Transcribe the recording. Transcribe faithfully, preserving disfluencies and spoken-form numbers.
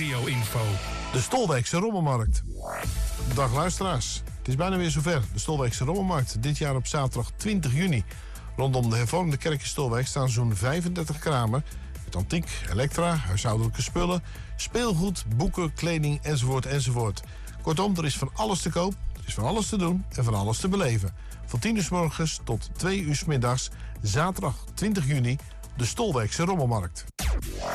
regio-info. De Stolwijkse Rommelmarkt. Dag luisteraars. Het is bijna weer zover. De Stolwijkse Rommelmarkt. Dit jaar op zaterdag twintig juni. Rondom de hervormde kerk in Stolwijk staan zo'n vijfendertig kramen. Met antiek, elektra, huishoudelijke spullen, speelgoed, boeken, kleding enzovoort enzovoort. Kortom, er is van alles te koop, er is van alles te doen en van alles te beleven. Van tien uur 's morgens tot twee uur 's middags, zaterdag twintig juni, de Stolwijkse Rommelmarkt.